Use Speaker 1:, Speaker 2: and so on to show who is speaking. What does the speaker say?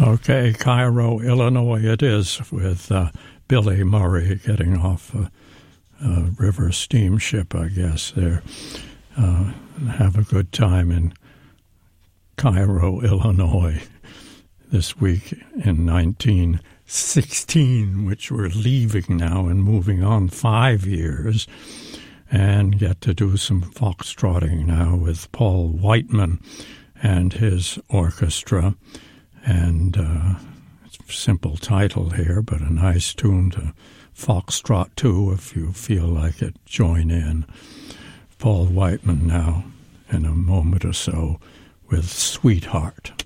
Speaker 1: Okay, Cairo, Illinois it is, with Billy Murray getting off a river steamship, I guess, there. Have a good time in Cairo, Illinois this week in 1916, which we're leaving now and moving on 5 years, and get to do some foxtrotting now with Paul Whiteman and his orchestra. And it's a simple title here, but a nice tune to foxtrot to if you feel like it. Join in. Paul Whiteman now in a moment or so with Sweetheart.